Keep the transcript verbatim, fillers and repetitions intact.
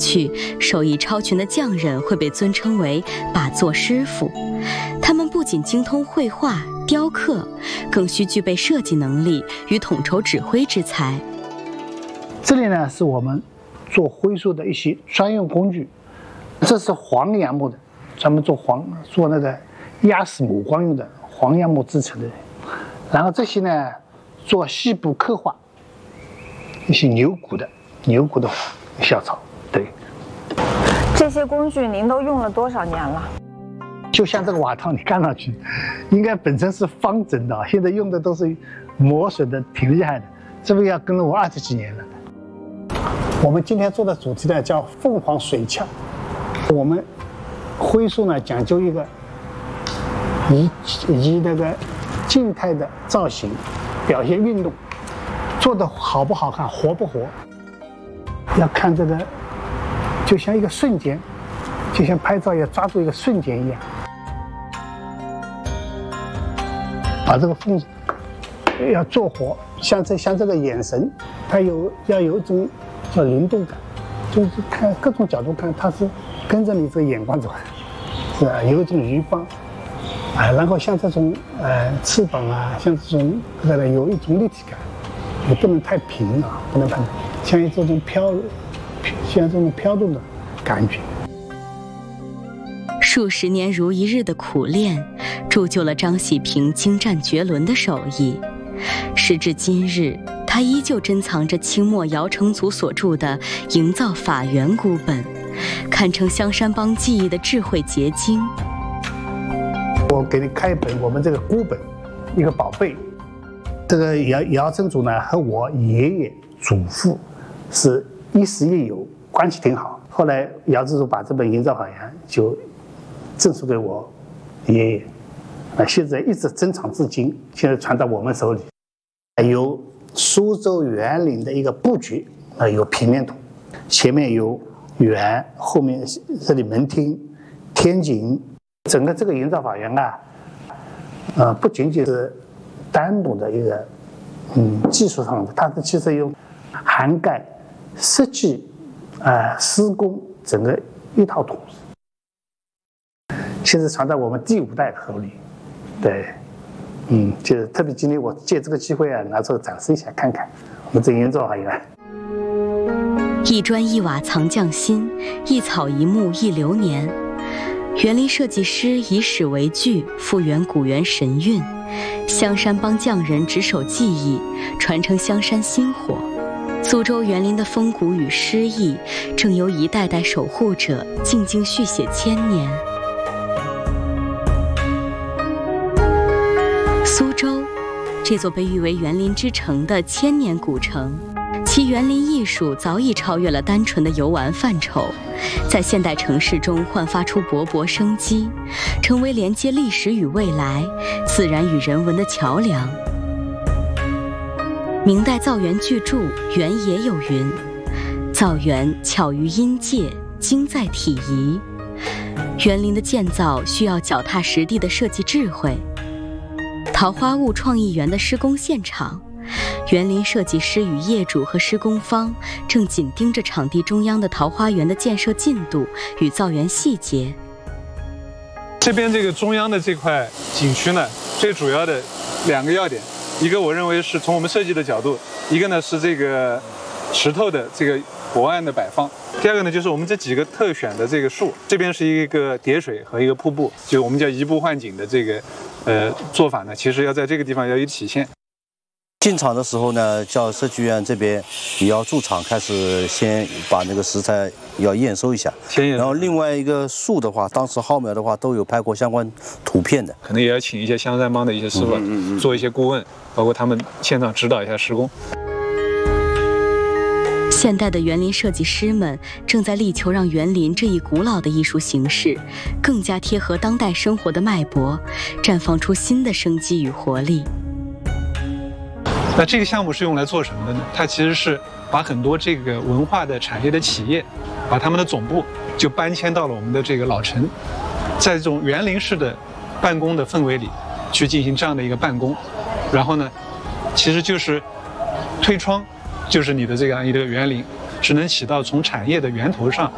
去，手艺超群的匠人会被尊称为把作师傅。他们不仅精通绘画、雕刻，更需具备设计能力与统筹指挥之才。 这里呢，是我们做徽塑的一些专用工具。这是黄杨木的，专门做黄做那个压死母光用的黄杨木制成的。然后这些呢，做细部刻画一些牛骨的牛骨的小草。对， 这些工具您都用了多少年了？ 就像这个瓦套，你看上去应该本身是方整的，现在用的都是磨损的，挺厉害的。这个要跟了我二十几年了。我们今天做的主题呢叫凤凰水壳。我们徽塑呢讲究一个以以那个静态的造型表现运动，做的好不好看，活不活，要看这个，就像一个瞬间，就像拍照要抓住一个瞬间一样，把这个凤要做活，像这像这个眼神，它有要有一种叫灵动感，就是看各种角度看，它是跟着你这个眼光走，是吧？有一种余光。啊，然后像这种呃翅膀啊，像这种这个有一种立体感，也不能太平啊，不能太像这种飘，像这种飘动的感觉。 数十年如一日的苦练，铸就了张喜平精湛绝伦的手艺。时至今日，他依旧珍藏着清末姚成祖所著的《营造法源》孤本，堪称香山帮技艺的智慧结晶。 我给你看一本我们这个孤本，一个宝贝。这个姚姚成祖呢和我爷爷祖父是亦师亦友，关系挺好。后来姚成祖把这本《营造法源》就赠送给我爷爷，啊，现在一直珍藏至今，现在传到我们手里。有苏州园林的一个布局，啊，有平面图，前面有园，后面这里门厅、天井。整个这个营造法源啊，呃，不仅仅是单独的一个嗯技术上的，它是其实有涵盖设计、啊、呃、施工整个一套图。现在传到我们第五代手里，对，嗯，就是特别今天我借这个机会啊，拿出来展示一下看看我们这营造法源。 一砖一瓦藏匠心，一草一木一流年。园林设计师以史为据，复原古园神韵，香山帮匠人执手技艺，传承香山薪火。苏州园林的风骨与诗意，正由一代代守护者静静续写千年。苏州，这座被誉为园林之城的千年古城，其园林艺术早已超越了单纯的游玩范畴，在现代城市中焕发出勃勃生机，成为连接历史与未来、自然与人文的桥梁。明代造园巨著《园野》有云：造园巧于阴界，精在体宜。园林的建造需要脚踏实地的设计智慧。桃花坞创意园的施工现场，园林设计师与业主和施工方正紧盯着场地中央的桃花源的建设进度与造园细节。 这边这个中央的这块景区呢，最主要的两个要点，一个我认为是从我们设计的角度，一个呢是这个石头的这个博岸的摆放，第二个呢就是我们这几个特选的这个树，这边是一个叠水和一个瀑布，就我们叫移步换景的这个呃做法呢，其实要在这个地方要有体现。 进场的时候呢，叫设计院这边也要驻场，开始先把那个石材要验收一下。然后另外一个树的话，当时浩苗的话都有拍过相关图片的， 可能也要请一些香山帮的一些师傅、嗯嗯嗯、做一些顾问，包括他们现场指导一下施工。 现代的园林设计师们正在力求让园林这一古老的艺术形式更加贴合当代生活的脉搏，绽放出新的生机与活力。 那这个项目是用来做什么的呢？它其实是把很多这个文化的产业的企业，把他们的总部就搬迁到了我们的这个老城，在这种园林式的办公的氛围里去进行这样的一个办公，然后呢，其实就是推窗，就是你的这样一个园林，是能起到从产业的源头上